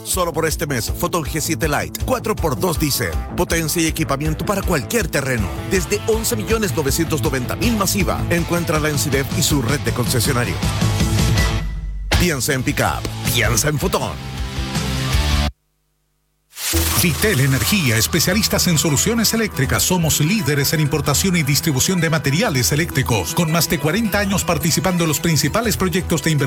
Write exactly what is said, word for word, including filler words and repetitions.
Solo por este mes, Fotón G siete Lite cuatro por dos diésel. Potencia y equipamiento para cualquier terreno. Desde once millones novecientos noventa mil masiva. Encuéntrala en C I D E F y su red de concesionarios. Piensa en pick-up. Piensa en Fotón. Vitel Energía, especialistas en soluciones eléctricas. Somos líderes en importación y distribución de materiales eléctricos, con más de cuarenta años participando en los principales proyectos de inversión